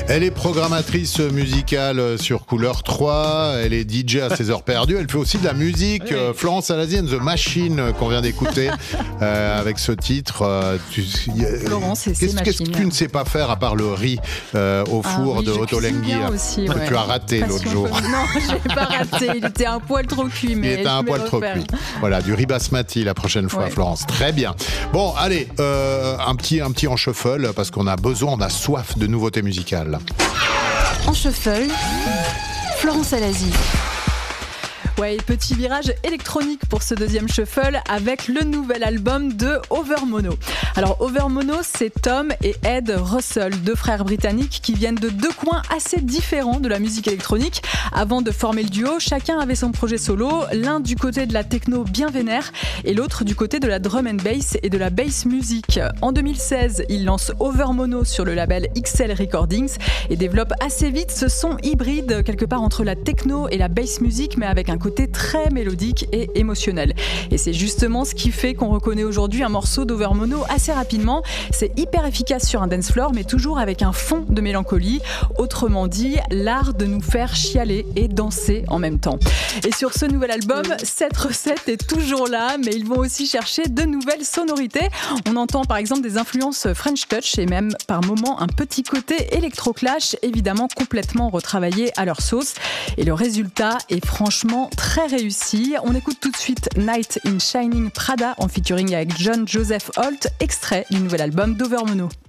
Elle est programmatrice musicale sur Couleur 3, elle est DJ à ses heures perdues, elle fait aussi de la musique. Oui. Florence Alazi and the Machine qu'on vient d'écouter avec ce titre. Florence et ses Qu'est-ce que tu ne sais pas faire à part le riz au four de Ottolenghi aussi, que tu as raté l'autre jour? Non, je l'ai pas raté, il était un poil trop cuit. Mais il était un poil trop cuit. Voilà, du riz basmati la prochaine fois, Florence. Très bien. Bon, allez, un petit en shuffle parce qu'on a besoin, on a soif de nouveautés musicales. En shuffle, Florence Alazi. Ouais, petit virage électronique pour ce deuxième shuffle avec le nouvel album de Overmono. Alors Overmono, c'est Tom et Ed Russell, deux frères britanniques qui viennent de deux coins assez différents de la musique électronique. Avant de former le duo, chacun avait son projet solo, l'un du côté de la techno bien vénère et l'autre du côté de la drum and bass et de la bass music. En 2016, ils lancent Overmono sur le label XL Recordings et développent assez vite ce son hybride quelque part entre la techno et la bass music, mais avec un côté très mélodique et émotionnel. Et c'est justement ce qui fait qu'on reconnaît aujourd'hui un morceau d'Overmono assez rapidement. C'est hyper efficace sur un dance floor, mais toujours avec un fond de mélancolie. Autrement dit, l'art de nous faire chialer et danser en même temps. Et sur ce nouvel album, cette recette est toujours là, mais ils vont aussi chercher de nouvelles sonorités. On entend par exemple des influences French Touch et même par moments un petit côté électro-clash, évidemment complètement retravaillé à leur sauce. Et le résultat est franchement très réussi. On écoute tout de suite Night in Shining Prada en featuring avec John Joseph Holt, extrait du nouvel album d'Overmono.